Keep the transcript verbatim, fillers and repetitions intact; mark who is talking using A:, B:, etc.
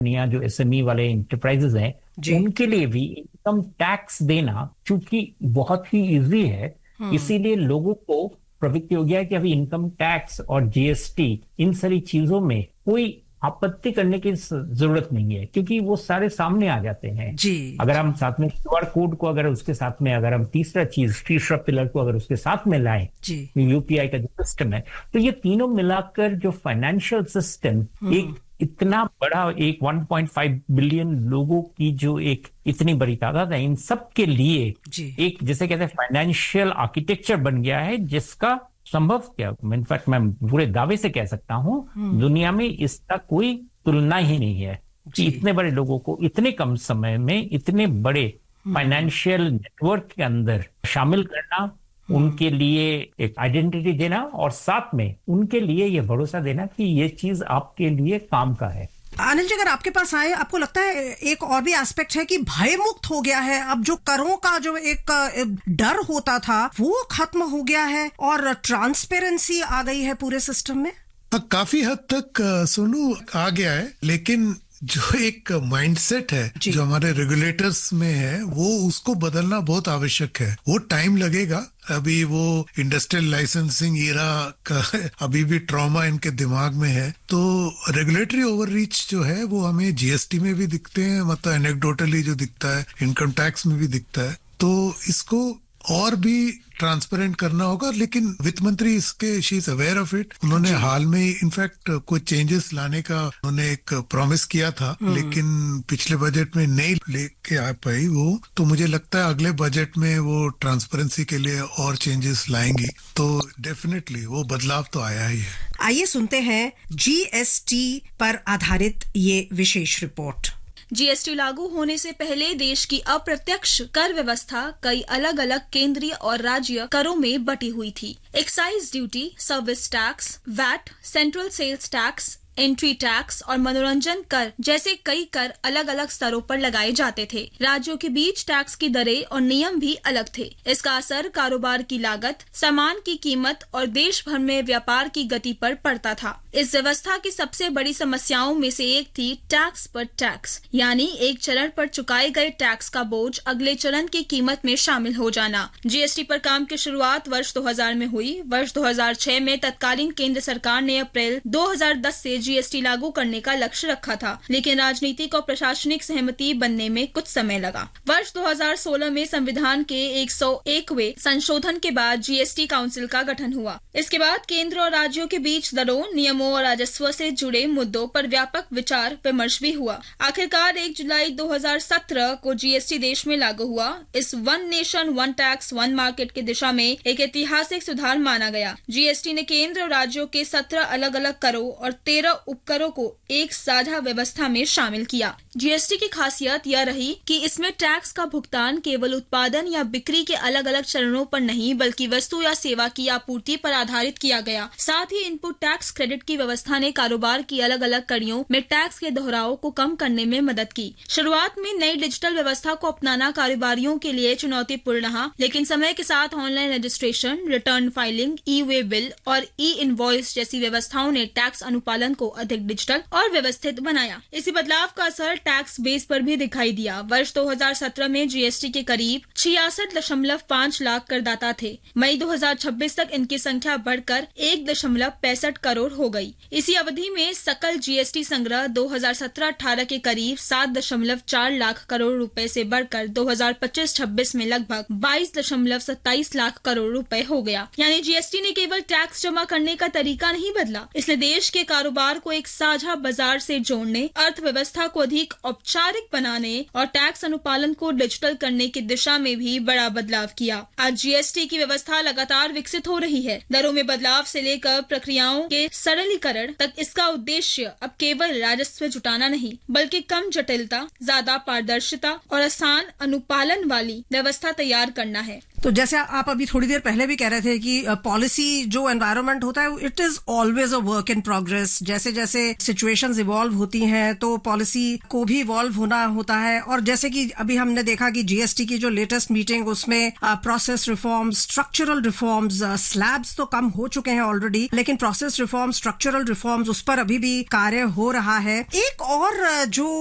A: या जो एसएमई वाले इंटरप्राइजेज हैं उनके लिए भी इनकम टैक्स देना चूंकि बहुत ही इजी है, इसीलिए लोगों को प्रवृत्ति हो गया है कि अभी इनकम टैक्स और जीएसटी इन सारी चीजों में कोई आपत्ति करने की जरूरत नहीं है, क्योंकि वो सारे सामने आ जाते हैं जी। अगर हम साथ में क्यूआर कोड को अगर उसके साथ में अगर हम तीसरा चीज तीसरा पिलर को अगर उसके साथ में लाएं, यूपीआई का जो सिस्टम है, तो ये तीनों मिलाकर जो फाइनेंशियल सिस्टम एक इतना बड़ा एक वन पॉइंट फाइव बिलियन लोगों की जो एक इतनी बड़ी तादाद है, इन सब के लिए एक जिसे कहते हैं फाइनेंशियल आर्किटेक्चर बन गया है, जिसका संभव क्या इनफैक्ट मैं पूरे दावे से कह सकता हूं दुनिया में इसका कोई तुलना ही नहीं है कि इतने बड़े लोगों को इतने कम समय में इतने बड़े फाइनेंशियल नेटवर्क के अंदर शामिल करना, उनके लिए एक आइडेंटिटी देना और साथ में उनके लिए ये भरोसा देना कि ये चीज आपके लिए काम का है।
B: अनिल जी, अगर आपके पास आए, आपको लगता है एक और भी एस्पेक्ट है कि भय मुक्त हो गया है, अब जो करों का जो एक डर होता था वो खत्म हो गया है और ट्रांसपेरेंसी आ गई है पूरे सिस्टम में?
C: काफी हद तक सोनू आ गया है, लेकिन जो एक माइंडसेट है जो हमारे रेगुलेटर्स में है वो उसको बदलना बहुत आवश्यक है। वो टाइम लगेगा। अभी वो इंडस्ट्रियल लाइसेंसिंग ईरा का अभी भी ट्रॉमा इनके दिमाग में है, तो रेगुलेटरी ओवररीच जो है वो हमें जीएसटी में भी दिखते हैं, मतलब एनेक्डोटली जो दिखता है, इनकम टैक्स में भी दिखता है। तो इसको और भी ट्रांसपेरेंट करना होगा, लेकिन वित्त मंत्री इसके she is aware of it. उन्होंने हाल में इनफैक्ट कुछ चेंजेस लाने का उन्होंने एक प्रॉमिस किया था, लेकिन पिछले बजट में नहीं लेके आ पाई वो। तो मुझे लगता है अगले बजट में वो ट्रांसपेरेंसी के लिए और चेंजेस लाएंगी, तो डेफिनेटली वो बदलाव तो आया ही है।
B: आइए सुनते हैं जीएसटी पर आधारित ये विशेष रिपोर्ट।
D: जीएसटी लागू होने से पहले देश की अप्रत्यक्ष कर व्यवस्था कई अलग अलग केंद्रीय और राज्य करों में बटी हुई थी। Excise duty, service tax, VAT, central sales tax, entry tax और मनोरंजन कर जैसे कई कर अलग अलग स्तरों पर लगाए जाते थे। राज्यों के बीच टैक्स की दरें और नियम भी अलग थे। इसका असर कारोबार की लागत, सामान की कीमत और देश भर में व्यापार की गति पर पड़ता था। इस व्यवस्था की सबसे बड़ी समस्याओं में से एक थी टैक्स पर टैक्स, यानी एक चरण पर चुकाए गए टैक्स का बोझ अगले चरण की कीमत में शामिल हो जाना। जीएसटी पर काम की शुरुआत वर्ष दो हज़ार में हुई। वर्ष दो हज़ार छह में तत्कालीन केंद्र सरकार ने अप्रैल दो हज़ार दस से जीएसटी लागू करने का लक्ष्य रखा था, लेकिन राजनीतिक और प्रशासनिक सहमति बनने में कुछ समय लगा। वर्ष दो हज़ार सोलह में संविधान के एक सौ एकवें संशोधन के बाद जीएसटी काउंसिल का गठन हुआ। इसके बाद केंद्र और राज्यों के बीच दरों, नियमों और राजस्व से जुड़े मुद्दों पर व्यापक विचार विमर्श भी हुआ। आखिरकार एक जुलाई दो हज़ार सत्रह को जीएसटी देश में लागू हुआ। इस one nation one tax one market की दिशा में एक ऐतिहासिक सुधार माना गया। जीएसटी ने केंद्र और राज्यों के सत्रह अलग अलग करों और तेरह उपकरों को एक साझा व्यवस्था में शामिल किया। जीएसटी की खासियत यह रही कि इसमें टैक्स का भुगतान केवल उत्पादन या बिक्री के अलग अलग चरणों पर नहीं, बल्कि वस्तु या सेवा की आपूर्ति पर आधारित किया गया। साथ ही इनपुट टैक्स क्रेडिट की व्यवस्था ने कारोबार की अलग अलग कड़ियों में टैक्स के दोहराव को कम करने में मदद की। शुरुआत में नई डिजिटल व्यवस्था को अपनाना कारोबारियों के लिए चुनौतीपूर्ण रहा, लेकिन समय के साथ ऑनलाइन रजिस्ट्रेशन, रिटर्न फाइलिंग, ई वे बिल और ई इनवॉइस जैसी व्यवस्थाओं ने टैक्स अनुपालन को अधिक डिजिटल और व्यवस्थित बनाया। इसी बदलाव का असर टैक्स बेस पर भी दिखाई दिया। वर्ष दो हज़ार सत्रह में जीएसटी के करीब छियासठ दशमलव पाँच लाख करदाता थे। मई दो हज़ार छब्बीस तक इनकी संख्या बढ़कर एक दशमलव पैंसठ करोड़ हो गई। इसी अवधि में सकल जीएसटी संग्रह दो हज़ार सत्रह अठारह के करीब सात दशमलव चार लाख करोड़ रुपए से बढ़कर दो हज़ार पच्चीस छब्बीस में लगभग बाईस दशमलव सत्ताईस लाख करोड़ रुपए हो गया। यानी जीएसटी ने केवल टैक्स जमा करने का तरीका नहीं बदला, इसने देश के कारोबार को एक साझा बाजार से जोड़ने, अर्थव्यवस्था को अधिक औपचारिक बनाने और टैक्स अनुपालन को डिजिटल करने की दिशा में भी बड़ा बदलाव किया। आज जीएसटी की व्यवस्था लगातार विकसित हो रही है। दरों में बदलाव से लेकर प्रक्रियाओं के सरलीकरण तक इसका उद्देश्य अब केवल राजस्व जुटाना नहीं, बल्कि कम जटिलता, ज्यादा पारदर्शिता और आसान अनुपालन वाली व्यवस्था तैयार करना है।
B: तो जैसे आप अभी थोड़ी देर पहले भी कह रहे थे कि पॉलिसी जो एनवायरनमेंट होता है it is always a work in progress. जैसे जैसे सिचुएशंस इवॉल्व होती हैं तो पॉलिसी को भी इवॉल्व होना होता है। और जैसे कि अभी हमने देखा कि जीएसटी की जो लेटेस्ट मीटिंग उसमें process reforms, structural reforms, slabs तो कम हो चुके हैं ऑलरेडी, लेकिन प्रोसेस रिफॉर्म्स, स्ट्रक्चरल रिफॉर्म्स उस पर अभी भी कार्य हो रहा है। एक और जो